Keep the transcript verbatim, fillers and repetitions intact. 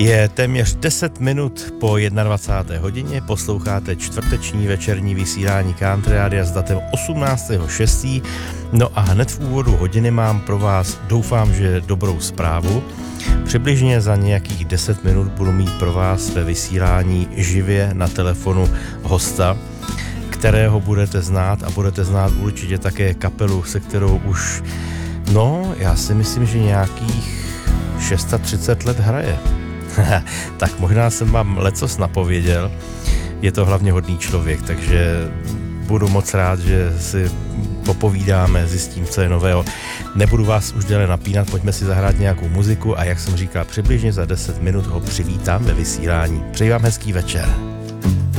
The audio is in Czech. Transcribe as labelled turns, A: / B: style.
A: Je téměř deset minut po dvacáté jedné hodině, posloucháte čtvrteční večerní vysílání Country Rádia s datem osmnáctého šestého No a hned v úvodu hodiny mám pro vás, doufám, že dobrou zprávu. Přibližně za nějakých deset minut budu mít pro vás ve vysílání živě na telefonu hosta, kterého budete znát a budete znát určitě také kapelu, se kterou už, no, já si myslím, že nějakých třicet šest let hraje. Tak možná jsem vám lecos napověděl, je to hlavně hodný člověk, takže budu moc rád, že si popovídáme, zjistím, co je nového. Nebudu vás už déle napínat, pojďme si zahrát nějakou muziku a jak jsem říkal, přibližně za deset minut ho přivítám ve vysílání. Přeji vám hezký večer.